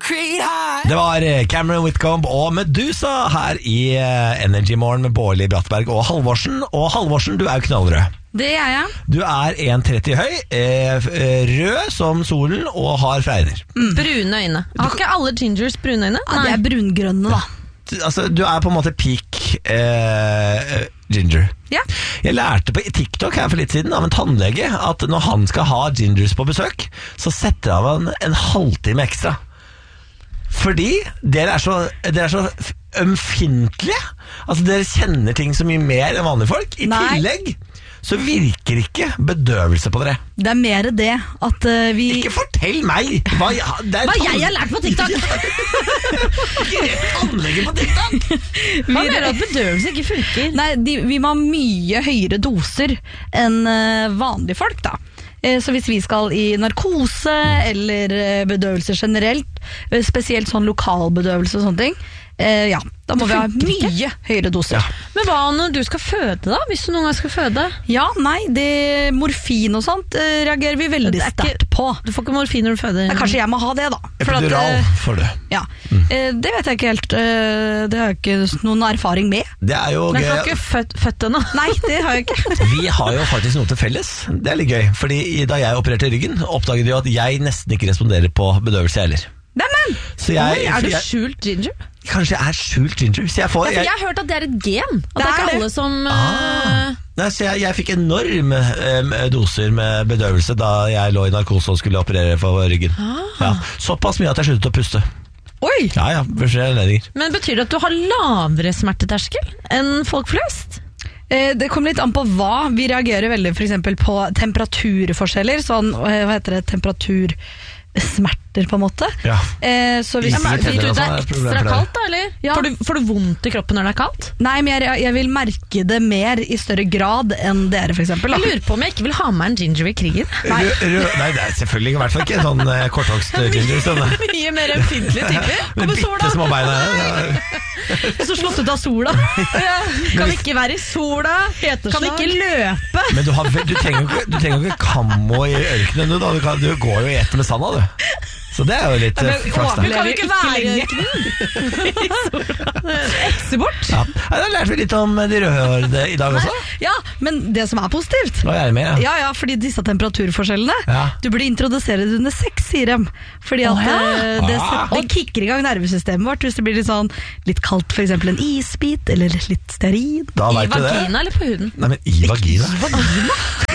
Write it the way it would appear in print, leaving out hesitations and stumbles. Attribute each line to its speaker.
Speaker 1: Det var Cameron Whitcomb og Medusa her i Energy Morgen med Bårli Brattberg og Halvorsen. Og Halvorsen, du er jo knallrød.
Speaker 2: Det er jeg.
Speaker 1: Du er 1,30 høy, rød som solen og har fregner.
Speaker 3: Brune øyne. Har ikke alle gingers brune øyne?
Speaker 2: Ja, de er brungrønne da.
Speaker 1: Altså, du er på en måte peak ginger.
Speaker 2: Ja.
Speaker 1: Jeg lærte på TikTok her for litt siden av en tannlege at når han skal ha gingers på besøk, så setter han en halvtime ekstra. Fordi dere er så ømfintlige. Altså, dere kjenner ting så mye mer enn vanlige folk. I tillegg så virker ikke bedøvelse på dere.
Speaker 2: Det er mer det at vi...
Speaker 1: Ikke fortell meg hva jeg
Speaker 3: har lært på TikTok.
Speaker 1: Ikke rett tannlege på TikTok.
Speaker 3: Hva mener at bedøvelse ikke funker?
Speaker 2: Nei, vi må ha mye høyere doser enn vanlige folk da. Så hvis vi skal i narkose eller bedøvelse generelt, spesielt sånn lokalbedøvelse og sånne ting, ja, da må vi ha mye høyere doser.
Speaker 3: Ja. Men hva når du skal føde da? Hvis du noen gang skal føde?
Speaker 2: Ja, nei, morfin og sånt reagerer vi veldig sterkt på.
Speaker 3: Du får ikke morfin når du føder?
Speaker 2: Ja, kanskje jeg må ha det da.
Speaker 1: Epidural får du.
Speaker 2: Ja, det vet jeg ikke helt. Det har jeg ikke noen erfaring med.
Speaker 1: Det er jo
Speaker 3: gøy. Men du har ikke født ennå?
Speaker 2: Nei, det har jeg ikke.
Speaker 1: Vi har jo faktisk noe til felles. Det er litt gøy, fordi da jeg opererte ryggen, oppdaget vi at jeg nesten ikke responderer på bedøvelse heller.
Speaker 2: Neimen!
Speaker 3: Er du skjult ginger?
Speaker 1: Kanskje jeg er skjult ginger. Så
Speaker 3: jeg har hørt at det er et gen. At det er ikke alle som...
Speaker 1: Nei, så jeg fikk enorme doser med bedøvelse da jeg lå i narkose og skulle operere for ryggen. Ja, såpass mye at jeg sluttet å puste.
Speaker 2: Oi!
Speaker 1: Ja,
Speaker 3: men betyr det at du har lavere smerteterskel enn folk flest?
Speaker 2: Det kommer litt an på hva. Vi reagerer veldig for eksempel på temperaturforskjeller. Sånn, hva heter det? Temperatursmerter på en måte.
Speaker 1: Ja.
Speaker 2: Så hvis
Speaker 3: det er ekstra kaldt da, eller? Ja. Får du vondt i kroppen når det er kaldt?
Speaker 2: Nei, men jeg vil merke det mer i større grad enn dere for eksempel.
Speaker 3: Jeg lurer på om jeg ikke vil ha med en ginger i krigen.
Speaker 1: Nei, det er selvfølgelig i hvert fall ikke en sånn kortvokst ginger. Sånn.
Speaker 3: Mye mer empfindelig typer.
Speaker 1: Med bitte små beina.
Speaker 2: Så slått ut av sola.
Speaker 3: Kan ikke være i sola. Kan ikke løpe.
Speaker 1: Men du trenger ikke kammo i ørkenen da. Du går jo i ett med sanda, du. Så det er jo litt flaks.
Speaker 3: Du kan jo ikke være i ørkenen. Ekse bort.
Speaker 1: Ja. Da lærte vi litt om de rødhårede i dag også.
Speaker 2: Ja, men det som er positivt.
Speaker 1: Nå er jeg med,
Speaker 2: ja, fordi disse temperaturforskjellene, du burde introdusere det under sex, sier dem. Fordi at det kikker i gang nervesystemet vårt hvis det blir litt kaldt, for eksempel en isbit, eller litt stearin.
Speaker 3: I vagina eller på huden?
Speaker 1: Nei, men i vagina.